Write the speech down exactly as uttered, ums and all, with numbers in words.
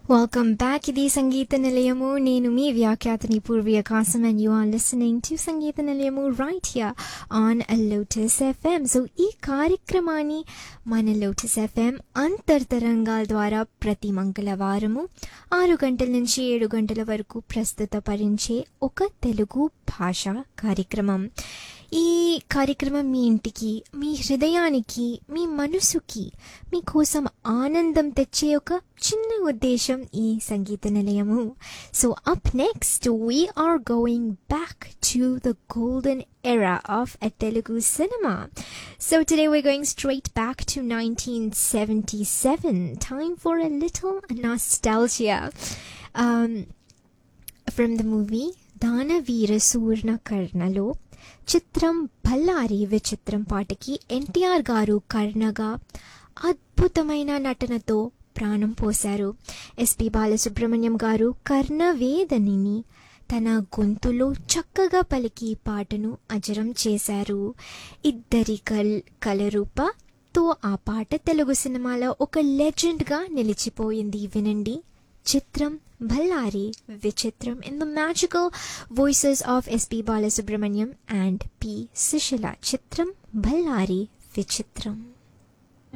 Welcome back. ఇది సంగీత నిలయము. నేను మీ వ్యాఖ్యాతని పూర్వి ఆకాశం and you are listening to Sangeetha Nilayamu right here on Lotus F M. So ఈ కార్యక్రమాన్ని మన Lotus F M అంతర్తరంగాల ద్వారా ప్రతి మంగళవారము ఆరు గంటల నుంచి ఏడు గంటల వరకు ప్రస్తుతపరించే ఒక తెలుగు భాషా కార్యక్రమం. ఈ కార్యక్రమం మీ ఇంటికి, మీ హృదయానికి, మీ మనసుకి మీకోసం ఆనందం తెచ్చే ఒక చిన్న ఉద్దేశం ఈ సంగీత నిలయము. So up next we are going back to the golden era of a Telugu cinema. So today we're going straight back to nineteen seventy-seven. Time for a little nostalgia. Um, from the movie దానవీర సూర్ణ కర్ణలో చిత్రం బళ్ళారి విచిత్రం పాటకి ఎన్టీఆర్ గారు కర్ణగా అద్భుతమైన నటనతో ప్రాణం పోశారు. SP Balasubrahmanyam గారు కర్ణవేదనిని తన గొంతులో చక్కగా పలికి పాటను అజరం చేశారు. ఇద్దరి కల్ కలరూపతో ఆ పాట తెలుగు సినిమాలో ఒక లెజెండ్గా నిలిచిపోయింది. వినండి చిత్రం బళ్ళారి విచిత్రం in the magical voices of S P Balasubramaniam and P Sushila. చిత్రం బళ్ళారి విచిత్రం.